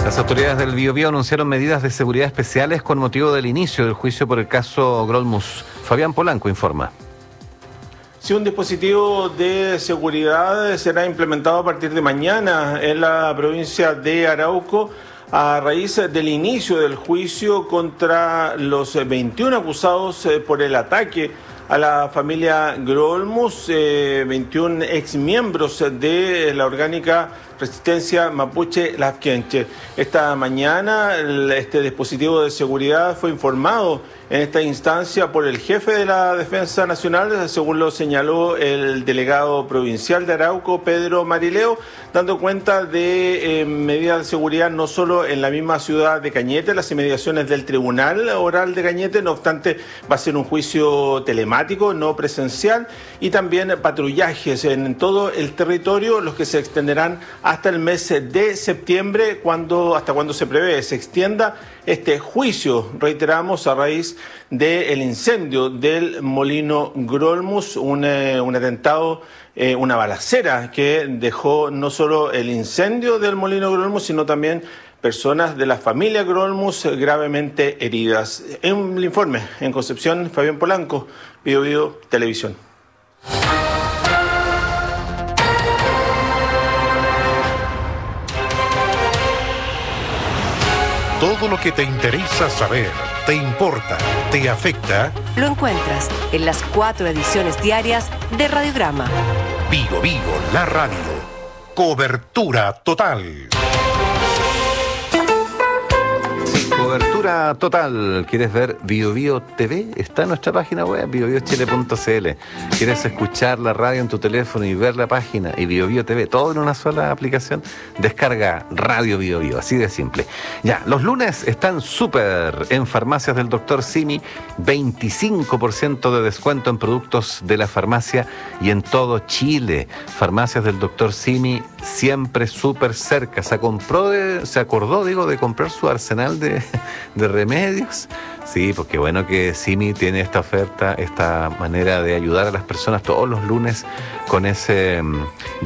Las autoridades del Biobío anunciaron medidas de seguridad especiales con motivo del inicio del juicio por el caso Grolmus. Fabián Polanco informa. Sí, un dispositivo de seguridad será implementado a partir de mañana en la provincia de Arauco a raíz del inicio del juicio contra los 21 acusados por el ataque a la familia Grolmus, 21 exmiembros de la orgánica Resistencia Mapuche Lafkenche. Esta mañana este dispositivo de seguridad fue informado en esta instancia por el jefe de la Defensa Nacional, según lo señaló el delegado provincial de Arauco, Pedro Marileo, dando cuenta de medidas de seguridad no solo en la misma ciudad de Cañete, las inmediaciones del Tribunal Oral de Cañete, no obstante va a ser un juicio telemático, no presencial, y también patrullajes en todo el territorio, los que se extenderán hasta el mes de septiembre, hasta cuando se prevé se extienda este juicio, reiteramos, a raíz del incendio del molino Grolmus, un atentado, una balacera que dejó no solo el incendio del molino Grolmus, sino también personas de la familia Grolmus gravemente heridas. En el informe, en Concepción, Fabián Polanco, Biobío Televisión. Todo lo que te interesa saber, te importa, te afecta, lo encuentras en las 4 ediciones diarias de Radiograma. Biobío, la radio. Cobertura total. Cobertura total. ¿Quieres ver Biobío TV? Está en nuestra página web, biobiochile.cl. ¿Quieres escuchar la radio en tu teléfono y ver la página y Biobío TV? Todo en una sola aplicación. Descarga Radio Biobío, así de simple. Ya, los lunes están súper en Farmacias del Dr. Simi. 25% de descuento en productos de la farmacia y en todo Chile. Farmacias del Dr. Simi, siempre súper cerca. Se acordó de comprar su arsenal de remedios. Sí, porque bueno que Simi tiene esta oferta, esta manera de ayudar a las personas todos los lunes con ese